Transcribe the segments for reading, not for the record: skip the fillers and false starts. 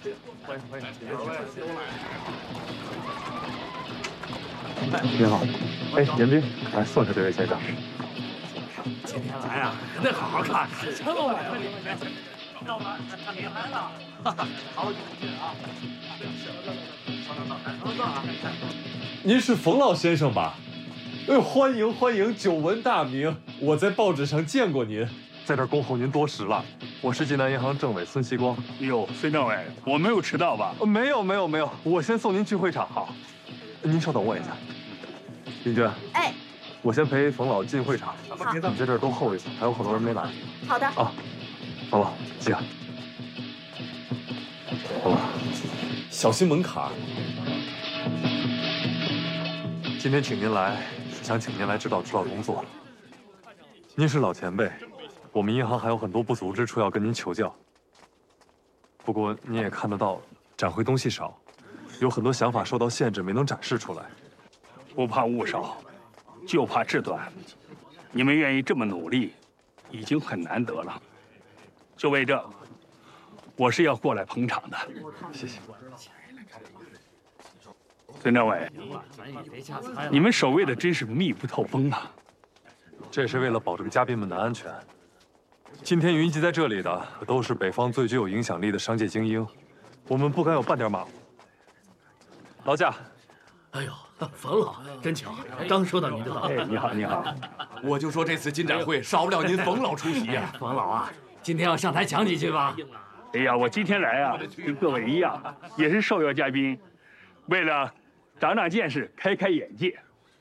欢迎欢迎， 您好，哎，严斌，来送给这位先生。 今天来啊，得好好看看。陈老板，老板，你来了，好久不见啊！ 您是冯老先生吧？哎，欢迎欢迎，久闻大名，我在报纸上见过您， 在这儿恭候您多时了。我是济南银行政委孙锡光。 哟，孙政委，我没有迟到吧？ 没有，我先送您去会场。好，您稍等我一下。林娟， 哎， 我先陪冯老进会场。 好， 你在这儿多候一会儿，还有很多人没来。 好的。 啊，冯老，进来。冯老， 小心门槛。 今天请您来，是想请您来指导工作。您是老前辈，我们银行还有很多不足之处要跟您求教。不过你也看得到，展会东西少，有很多想法受到限制，没能展示出来。 不怕物少，就怕志短。你们愿意这么努力，已经很难得了。就为这，我是要过来捧场的。 谢谢。 孙政委，你们守卫的真是密不透风啊！ 这是为了保证嘉宾们的安全。今天云集在这里的都是北方最具有影响力的商界精英，我们不敢有半点马虎。劳驾。 哎呦，冯老，真巧，刚收到您的到。 哎，你好，你好。 我就说这次金展会少不了您冯老出席呀。 冯老啊，今天要上台讲几句吧？ 哎呀，我今天来啊，跟各位一样，也是受邀嘉宾，为了长长见识，开开眼界。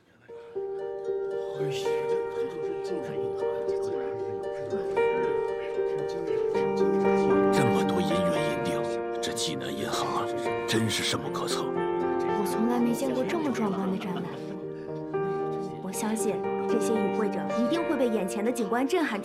这么多银元银锭，这济南银行啊，真是深不可测。 我从来没见过这么壮观的展览。我相信这些与会者一定会被眼前的景观震撼住。